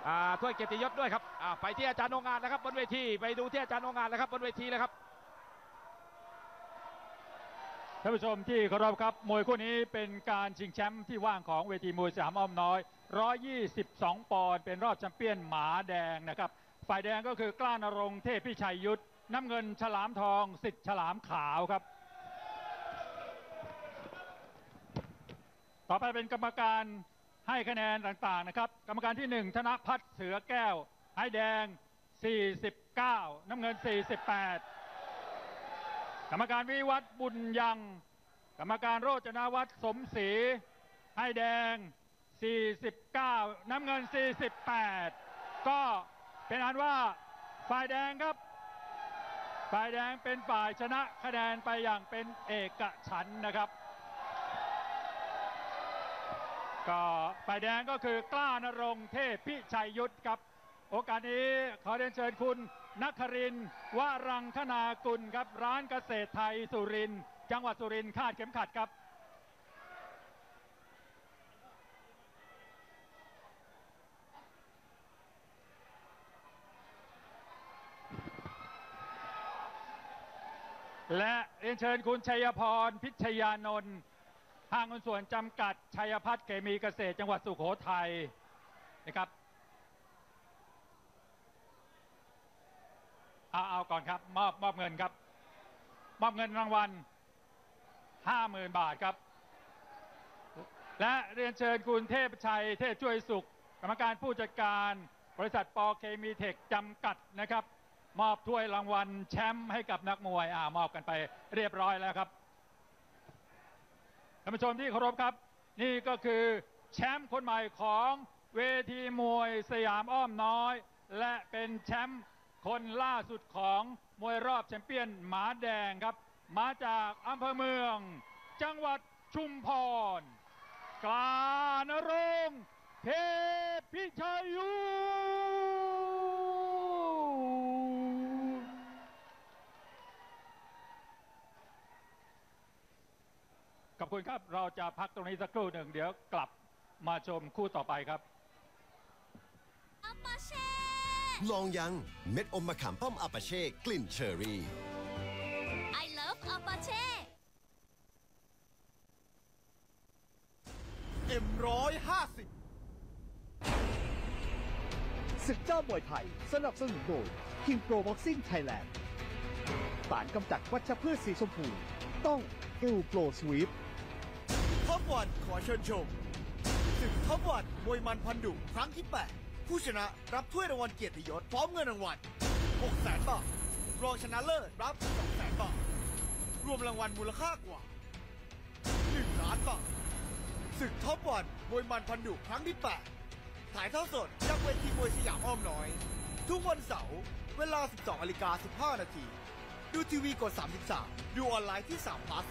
ถ้วยเกียรติยศด้วยครับไปที่อาจารย์โองานนะครับบนเวทีไปดูที่อาจารย์โองานแล้วครับบนเวทีเลยครับท่านผู้ชมที่เคารพครับมวยคู่นี้เป็นการชิงแชมป์ที่ว่างของเวทีมวยสยามอ้อมน้อย122 ปอนด์เป็นรอบแชมเปี้ยนหมาแดงนะครับฝ่ายแดงก็คือกล้านรงค์เทพพิชัยยุทธน้ำเงินฉลามทองสิทธิ์ฉลามขาวครับต่อไปเป็นกรรมการให้คะแนนต่างๆนะครับกรรมการที่1ธนพัฒน์เสือแก้วให้แดง49น้ำเงิน48กรรมการวิวัฒน์บุญยังกรรมการโรจนวัฒน์สมศรีให้แดง49น้ำเงิน48ก็เป็นอันว่าฝ่ายแดงครับฝ่ายแดงเป็นฝ่ายชนะคะแนนไปอย่างเป็นเอกฉันท์นะครับก็ฝ่ายแดงก็คือกล้านรงค์เทพพิชัยยุทธครับโอกาสนี้ขอเรียนเชิญคุณนครินทร์วรังคณากุลครับร้านเกษตรไทยสุรินทร์จังหวัดสุรินทร์คาดเข็มขัดครับและเรียนเชิญคุณชัยพรพิชยานนท์ห้างหุ้นส่วนจำกัดชัยพัฒน์เคมีเกษตรจังหวัดสุโขทัยนะครับเอาก่อนครับมอบเงินครับมอบเงินรางวัล 50,000 บาทครับและเรียนเชิญคุณเทพชัยเทพช่วยสุขกรรมการผู้จัดการบริษัทปอเคมีเทคจำกัดนะครับมอบถ้วยรางวัลแชมป์ให้กับนักมวยมอบกันไปเรียบร้อยแล้วครับท่านผู้ชมที่เคารพครับนี่ก็คือแชมป์คนใหม่ของเวทีมวยสยามอ้อมน้อยและเป็นแชมป์คนล่าสุดของมวยรอบแชมเปี้ยนหมาแดงครับมาจากอำเภอเมืองจังหวัดชุมพรกล้านรงค์เทพพิชัยยุทธขอบคุณครับเราจะพักตรงนี้สักครู่หนึ่งเดี๋ยวกลับมาชมคู่ต่อไปครับลองยังเม็ดอมมะขามป้อมอาปาเช่กลิ่นเชอร์รี่ I love Apache M150 ศึกเจ้ามวยไทยสนับสนุนโดย King Pro Boxing Thailand สารกำจัดวัชพืชสีชมพูต้อง Blue Pro Sweep ท็อปวันขอเชิญชมศึกท็อปวันมวยมันพันดุครั้งที่ 8ผู้ชนะรับถ้วยรางวัลเกียรติยศพร้อมเงินรางวัล 600,000 บาทรองชนะเลิศรับ 200,000 บาทรวมรางวัลมูลค่ากว่า 1 ล้านบาทศึกท็อปวันมวยมันพันดุครั้งที่ 8ถ่ายทอดสดจากเวทีมวยสยามอ้อมน้อยทุกวันเสาร์เวลา 12:15 นาทีดูทีวีกด 33ดูออนไลน์ที่3 plus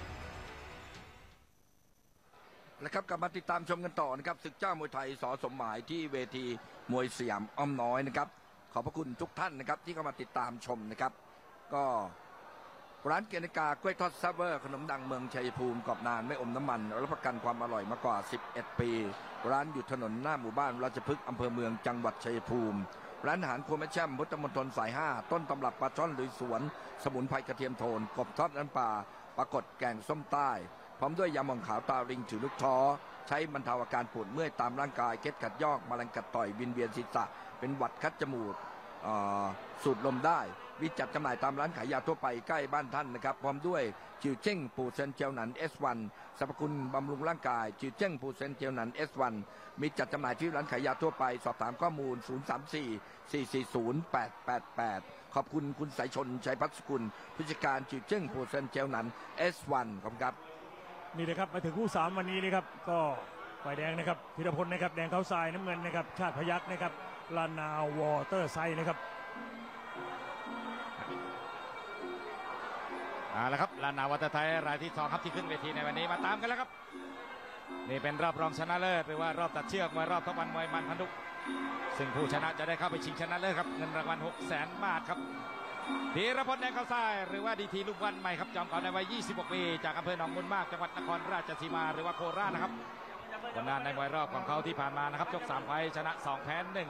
นะครับกลับมาติดตามชมกันต่อนะครับศึกเจ้ามวยไทยส.สมหมายที่เวทีมวยสยามอ้อมน้อยนะครับขอบพระคุณทุกท่านนะครับที่เข้ามาติดตามชมนะครับก็ร้านเกียรติกากล้วยทอดซับเวอร์ขนมดังเมืองชัยภูมิกรอบนานไม่อมน้ำมันรับประกันความอร่อยมากว่า11 ปีร้านอยู่ถนนหน้าหมู่บ้านราชพฤกษ์อำเภอเมืองจังหวัดชัยภูมิร้านอาหารครัวแม่แช่มพุทธมณฑลสาย5ต้นตำรับปลาช่อนลุยสวนสมุนไพรกระเทียมโทนกบทอดน้ำปลาปรากฏแกงส้มใต้พร้อมด้วยยาหม่องขาวตาริงถือลูกท้อใช้บรรเทาอาการปวดเมื่อยตามร่างกายเคล็ดขัดยอกแมลงกัดต่อยวินเวียนศีรษะเป็นหวัดคัดจมูกสูดลมได้วิจัดจำหน่ายตามร้านขายยาทั่วไปใกล้บ้านท่านนะครับพร้อมด้วยจิวเจ้งปูเซนเจลหนัน S1 สรรพคุณบำรุงร่างกายจิวเจ้งปูเซนเจลหนัน S1 มีจัดจำหน่ายที่ร้านขายยาทั่วไปสอบถามข้อมูล034-440-888ขอบคุณคุณสายชนชัยพัฒกุลผู้จัดการจิวเจ้งปูเซนเจลหนัน S1 ขอบคุณครับนี่นะครับมาถึงคู่3วันนี้นะครับก็ฝ่ายแดงนะครับธีรพลนะครับแดงเขาทรายน้ำเงินนะครับชาติพยัคฆ์นะครับลานาวอเตอร์ไซนะครับแล้วครับลานาวอเตอร์ไซรายที่2ครับที่ขึ้นเวทีในวันนี้มาตามกันแล้วครับนี่เป็นรอบรองชนะเลิศหรือว่ารอบตัดเชือกมวยรอบท็อปวันมวยมันพันดุซึ่งผู้ชนะจะได้เข้าไปชิงชนะเลิศครับเงินรางวัล 600,000 บาทครับธีรพลแดงเขาทรายหรือว่าดีทีลูกวันใหม่ครับจอมเก่าในวัย26 ปีจากอำเภอหนองบุญมากจังหวัดนครราชสีมาหรือว่าโคราชนะครับผลงานในมวยรอบของเขาที่ผ่านมานะครับยก3 ไฟชนะ2 แพ้ 1